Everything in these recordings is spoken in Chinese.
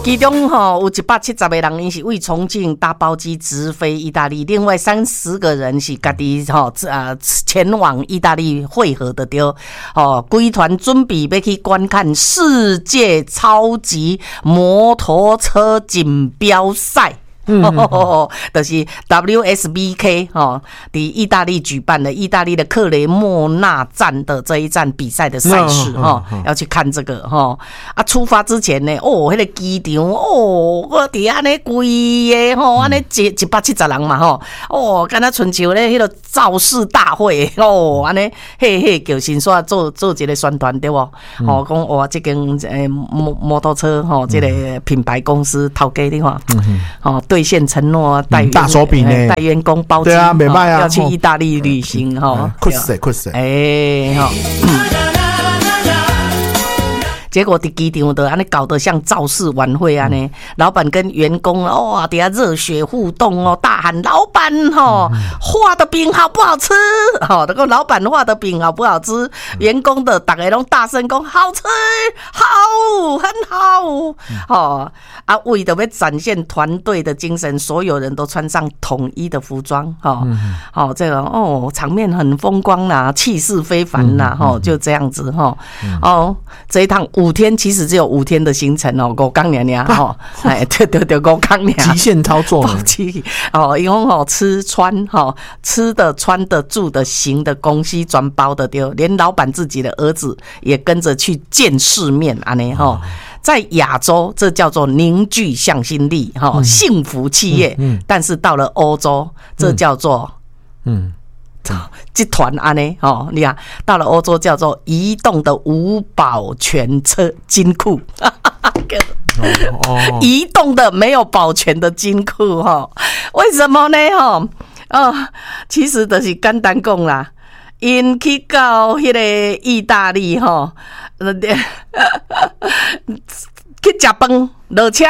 其中有170个人，因是为重庆搭包机直飞意大利，另外30个人是家己前往意大利会合的对。规团准备要去观看世界超级摩托车锦标赛。就是 WSBK 在意大利举办的意大利的克雷莫纳站的这一站比赛的赛事要去看这个出发之前呢那个机场我伫安尼规个安尼170人嘛敢若春秋咧迄个造势大会安尼嘿叫先说做一个宣传对不讲哇这间摩托车这个品牌公司头家你看兑现承诺大手笔呢， 带员工包机， 对啊，没卖啊， 要去意大利旅行酷死， 结果伫机场的安尼搞得像造势晚会安尼，老板跟员工底下热血互动大喊老板画的饼好不好吃？那个老板画的饼好不好吃？员工的大家拢大声讲好吃，好，很好。为了要展现团队的精神，所有人都穿上统一的服装这个场面很风光啦，气势非凡啦就这样子这一趟5天其实只有5天的行程5天而已对5天而已， 极限操作因为吃穿吃的穿的住的行的公西专包的对，连老板自己的儿子也跟着去见世面安尼在亚洲这叫做凝聚向心力幸福企业但是到了欧洲这叫做集团安尼你看到了欧洲叫做移动的无保全车金库移动的没有保全的金库为什么呢其实就是简单讲啦，因去到迄个意大利去吃饭落车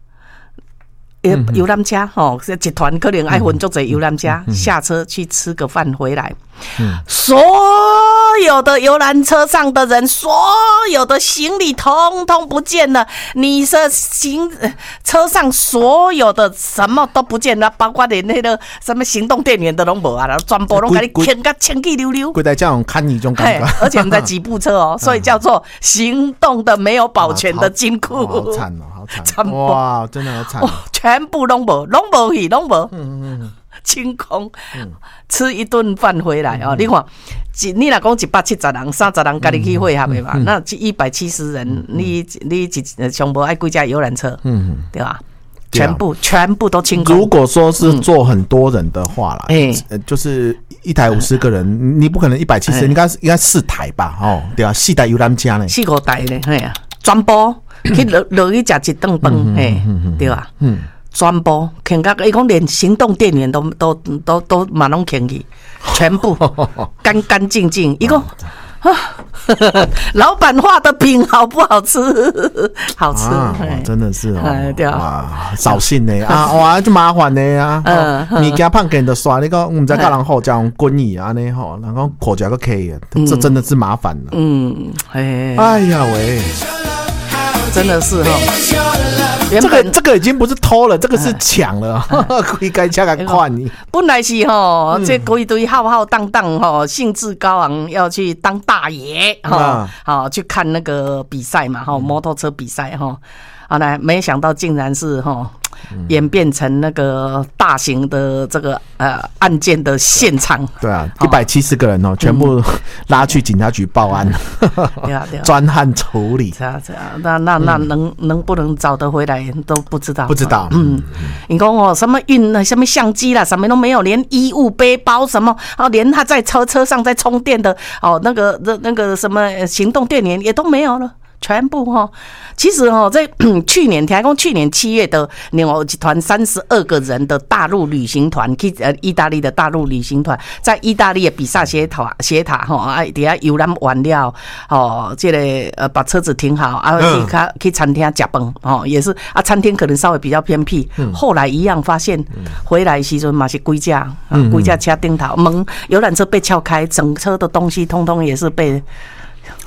游览车集团可能爱分足侪游览车下车去吃个饭回来所有的游览车上的人，所有的行李通通不见了，你的车上所有的什么都不见了，包括连那个什么行动电源都拢无啊，全部拢给你牵个清气溜溜， 规台这样看你种感觉， 而且我们在几部车所以叫做行动的没有保全的金库， 好惨好惨，哇，真的好惨全部拢无去，清空吃一顿饭回来你看你若讲170人30人跟你去会合的嘛那170人你上无爱几架游览车对吧全部都清空。 如果说是坐很多人的话啦就是一台50个人你不可能170人应该4台吧对吧4台游览车呢 4-5台呢全部去落去吃一顿饭对吧全部牵到，伊讲连行动电源都马拢牵去，全部干净净。伊讲老板画的饼好不好吃？好吃， 真的是对扫兴呢哇，就麻烦呢物件胖给人的刷，你讲唔知教人好讲滚椅安尼然后口角个 K 这真的是麻烦了。哎呀喂， 真的是这个已经不是偷了，这个是抢了，可以该加个快你。 本来是这一堆浩浩荡荡兴致高昂要去当大爷去看那个比赛嘛摩托车比赛来没想到竟然是演变成那个大型的这个案件的现场。 对啊，170个人全部拉去警察局报案，专案处理。 那能不能找得回来都不知道。你讲什么什么相机啦，什么都没有，连衣物、背包什么连他在车上在充电的那个什么行动电源也都没有了。全部其实在去年7月的有集团32个人的大陆旅行团去意大利的大陆旅行团，在意大利的比萨斜塔底下游览完了这个把车子停好去餐厅吃饭也是餐厅可能稍微比较偏僻后来一样发现回来时阵嘛是几架车顶头门游览车被撬开，整车的东西通通也是被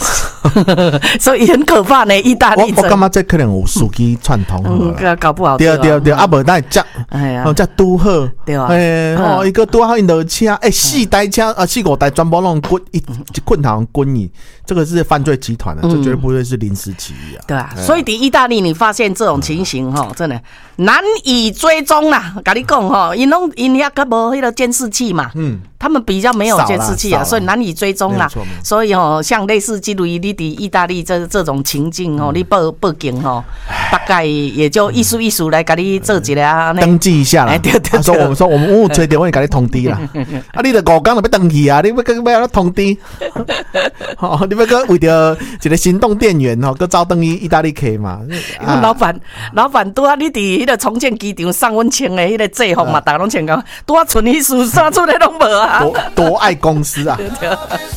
所以很可怕呢。意大利我感觉这可能有司机串通搞不好对，啊无咱接，这拄好， 对啊， 一个拄好因落车，4台车4、5台全部拢滚一困堂滚你，这个是犯罪集团的，这绝对不会是临时起意啊。 对啊，所以在意大利你发现这种情形真的难以追踪啦。跟你讲因遐个无迄个监视器嘛，他们比较没有监视器啊，所以难以追踪啦。所以像类似基于你在意大利这种情境你报警大概也就意思来给你做一个登记一下啦。 对， 我们说我们有吹电话给你通知啦。你就5天就要登去啊，你要通知。你要个为着一个行动电源个走登去意大利去嘛。 老板拄啊，你伫迄个重建机场送阮穿的迄个制服嘛，大家拢穿到，拄啊剩迄事啥出来拢无啊。 多爱公司啊。